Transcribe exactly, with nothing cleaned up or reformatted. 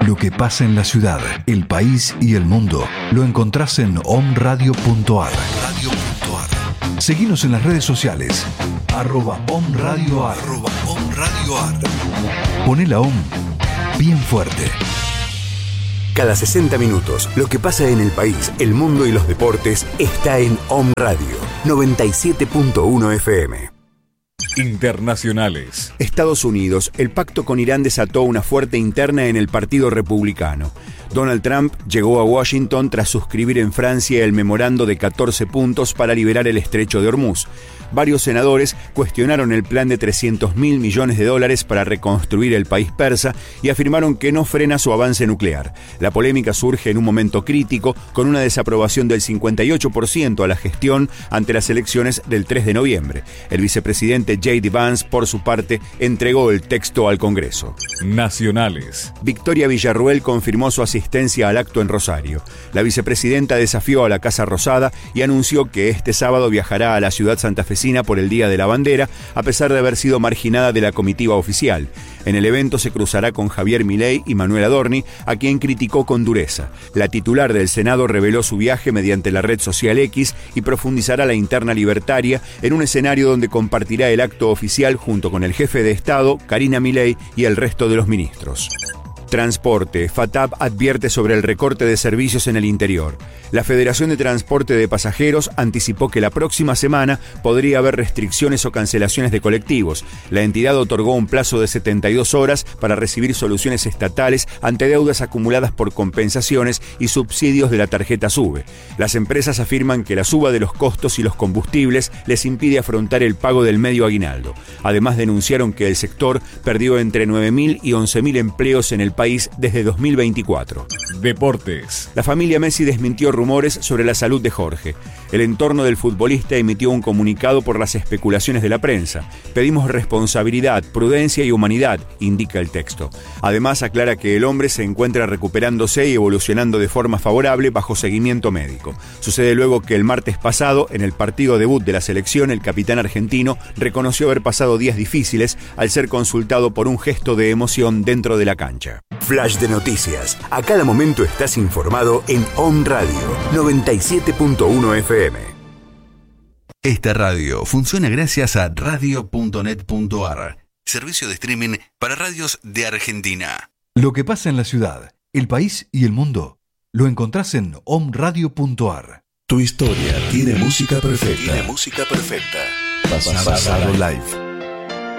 Lo que pasa en la ciudad, el país y el mundo lo encontrás en om radio punto a r. Seguinos en las redes sociales, arroba omradioar. Arroba omradioar. Poné la OM bien fuerte. Cada sesenta minutos, lo que pasa en el país, el mundo y los deportes está en Om Radio noventa y siete punto uno F M. Internacionales. Estados Unidos. El pacto con Irán desató una fuerte interna en el Partido Republicano. Donald Trump llegó a Washington tras suscribir en Francia el memorando de catorce puntos para liberar el estrecho de Hormuz. Varios senadores cuestionaron el plan de trescientos mil millones de dólares para reconstruir el país persa y afirmaron que no frena su avance nuclear. La polémica surge en un momento crítico, con una desaprobación del cincuenta y ocho por ciento a la gestión ante las elecciones del tres de noviembre. El vicepresidente J D Vance, por su parte, entregó el texto al Congreso. Nacionales. Victoria Villarruel confirmó su asistencia al acto en Rosario. La vicepresidenta desafió a la Casa Rosada y anunció que este sábado viajará a la ciudad santafesina por el Día de la Bandera, a pesar de haber sido marginada de la comitiva oficial. En el evento se cruzará con Javier Milei y Manuel Adorni, a quien criticó con dureza. La titular del Senado reveló su viaje mediante la red social X y profundizará la interna libertaria en un escenario donde compartirá el acto oficial junto con el jefe de Estado, Karina Milei, y el resto de los ministros. Transporte. FATAP advierte sobre el recorte de servicios en el interior. La Federación de Transporte de Pasajeros anticipó que la próxima semana podría haber restricciones o cancelaciones de colectivos. La entidad otorgó un plazo de setenta y dos horas para recibir soluciones estatales ante deudas acumuladas por compensaciones y subsidios de la tarjeta SUBE. Las empresas afirman que la suba de los costos y los combustibles les impide afrontar el pago del medio aguinaldo. Además, denunciaron que el sector perdió entre nueve mil y once mil empleos en el país desde dos mil veinticuatro. Deportes. La familia Messi desmintió rumores sobre la salud de Jorge. El entorno del futbolista emitió un comunicado por las especulaciones de la prensa. Pedimos responsabilidad, prudencia y humanidad, indica el texto. Además, aclara que el hombre se encuentra recuperándose y evolucionando de forma favorable bajo seguimiento médico. Sucede luego que el martes pasado, en el partido debut de la selección, el capitán argentino reconoció haber pasado días difíciles al ser consultado por un gesto de emoción dentro de la cancha. Flash de noticias. A cada momento estás informado en Om Radio noventa y siete punto uno F M. Esta radio funciona gracias a radio punto net punto a r, servicio de streaming para radios de Argentina. Lo que pasa en la ciudad, el país y el mundo lo encontrás en om radio punto a r. Tu historia tiene música perfecta. Tiene música perfecta. Pasado, Pasado live.